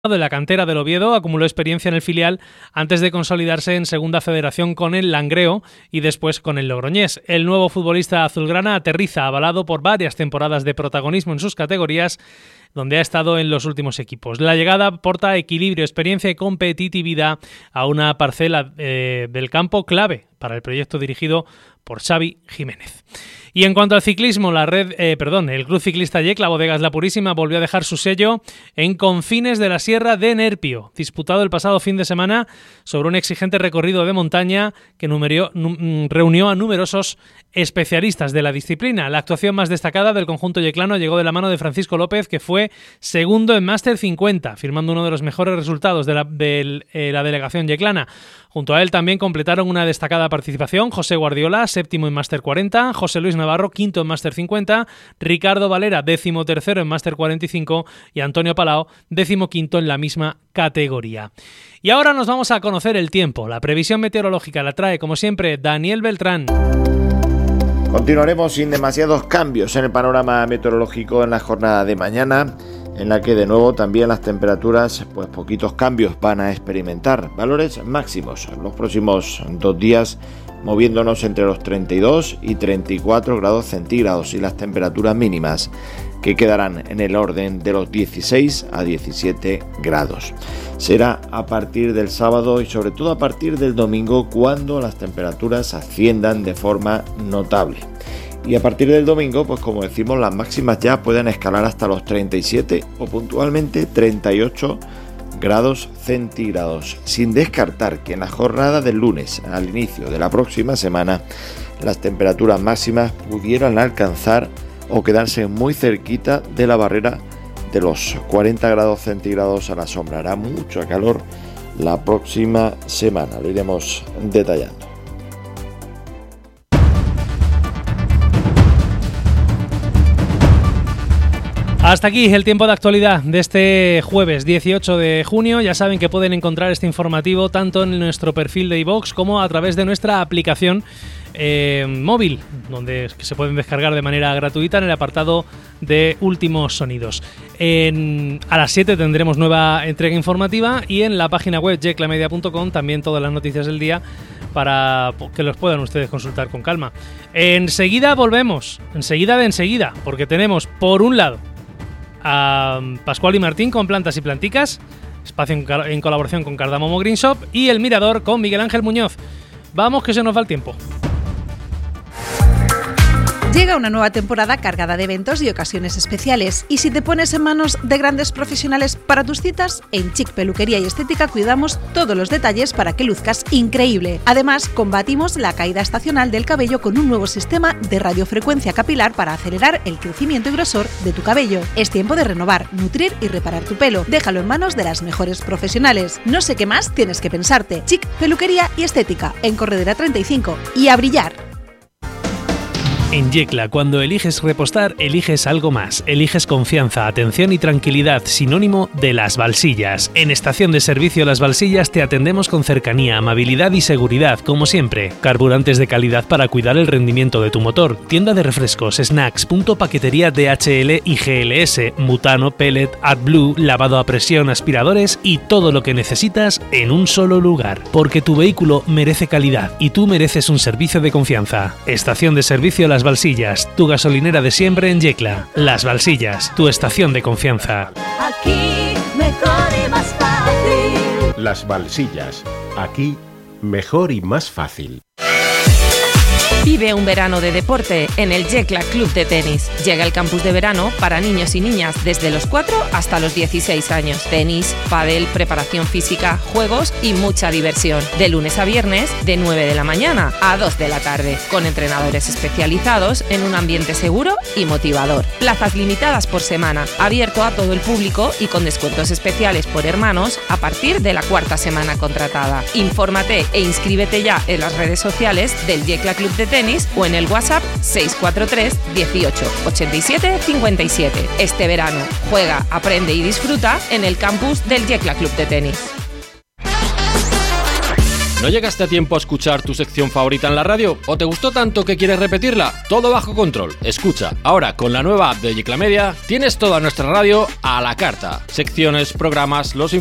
de la cantera del Oviedo, acumuló experiencia en el filial antes de consolidarse en Segunda Federación con el Langreo y después con el Logroñés. El nuevo futbolista azulgrana aterriza avalado por varias temporadas de protagonismo en sus categorías, donde ha estado en los últimos equipos. La llegada aporta equilibrio, experiencia y competitividad a una parcela del campo clave para el proyecto dirigido por Xavi Jiménez. Y en cuanto al ciclismo, el Club Ciclista Yecla Bodegas La Purísima volvió a dejar su sello en Confines de la Sierra de Nerpio, disputado el pasado fin de semana sobre un exigente recorrido de montaña que reunió a numerosos especialistas de la disciplina. La actuación más destacada del conjunto yeclano llegó de la mano de Francisco López, que fue segundo en Máster 50, firmando uno de los mejores resultados de la delegación yeclana. Junto a él también completaron una destacada participación José Guardiola, séptimo en Máster 40, José Luis Navarro, quinto en Máster 50, Ricardo Valera, 13º en Máster 45 y Antonio Palao, 15º en la misma categoría. Y ahora nos vamos a conocer el tiempo. La previsión meteorológica la trae, como siempre, Daniel Beltrán. Continuaremos sin demasiados cambios en el panorama meteorológico en la jornada de mañana, en la que de nuevo también las temperaturas, pues poquitos cambios van a experimentar. Valores máximos en los próximos 2 días, moviéndonos entre los 32 y 34 grados centígrados, y las temperaturas mínimas que quedarán en el orden de los 16 a 17 grados. Será a partir del sábado y sobre todo a partir del domingo cuando las temperaturas asciendan de forma notable. Y a partir del domingo, pues como decimos, las máximas ya pueden escalar hasta los 37 o puntualmente 38 grados centígrados, sin descartar que en la jornada del lunes al inicio de la próxima semana las temperaturas máximas pudieran alcanzar o quedarse muy cerquita de la barrera de los 40 grados centígrados a la sombra. Hará mucho calor la próxima semana, lo iremos detallando. Hasta aquí el tiempo de actualidad de este jueves 18 de junio. Ya saben que pueden encontrar este informativo tanto en nuestro perfil de iVoox como a través de nuestra aplicación móvil, donde se pueden descargar de manera gratuita en el apartado de últimos sonidos. A las 7 tendremos nueva entrega informativa y en la página web yeclamedia.com también todas las noticias del día para que los puedan ustedes consultar con calma. Enseguida volvemos, enseguida, porque tenemos por un lado a Pascual y Martín con Plantas y Planticas, espacio en colaboración con Cardamomo Green Shop, y El Mirador con Miguel Ángel Muñoz. Vamos, que se nos va el tiempo. Llega una nueva temporada cargada de eventos y ocasiones especiales, y si te pones en manos de grandes profesionales para tus citas, en Chic Peluquería y Estética cuidamos todos los detalles para que luzcas increíble. Además, combatimos la caída estacional del cabello con un nuevo sistema de radiofrecuencia capilar para acelerar el crecimiento y grosor de tu cabello. Es tiempo de renovar, nutrir y reparar tu pelo. Déjalo en manos de las mejores profesionales. No sé qué más tienes que pensarte. Chic Peluquería y Estética, en Corredera 35, y a brillar. En Yecla, cuando eliges repostar, eliges algo más. Eliges confianza, atención y tranquilidad, sinónimo de Las Balsillas. En Estación de Servicio Las Balsillas te atendemos con cercanía, amabilidad y seguridad, como siempre. Carburantes de calidad para cuidar el rendimiento de tu motor. Tienda de refrescos, snacks, punto paquetería DHL y GLS, butano, pellet, AdBlue, lavado a presión, aspiradores y todo lo que necesitas en un solo lugar. Porque tu vehículo merece calidad y tú mereces un servicio de confianza. Estación de Servicio Las Balsillas, tu gasolinera de siempre en Yecla. Las Balsillas, tu estación de confianza. Aquí mejor y más fácil. Las Balsillas, aquí mejor y más fácil. Vive un verano de deporte en el Yecla Club de Tenis. Llega el campus de verano para niños y niñas desde los 4 hasta los 16 años. Tenis, pádel, preparación física, juegos y mucha diversión. De lunes a viernes, de 9 de la mañana a 2 de la tarde. Con entrenadores especializados en un ambiente seguro y motivador. Plazas limitadas por semana. Abierto a todo el público y con descuentos especiales por hermanos a partir de la 4ª semana contratada. Infórmate e inscríbete ya en las redes sociales del Yecla Club de Tenis o en el WhatsApp 643 18 87 57. Este verano juega, aprende y disfruta en el campus del Yecla Club de Tenis. ¿No llegaste a tiempo a escuchar tu sección favorita en la radio? ¿O te gustó tanto que quieres repetirla? Todo bajo control. Escucha, ahora con la nueva app de Yecla Media tienes toda nuestra radio a la carta. Secciones, programas, los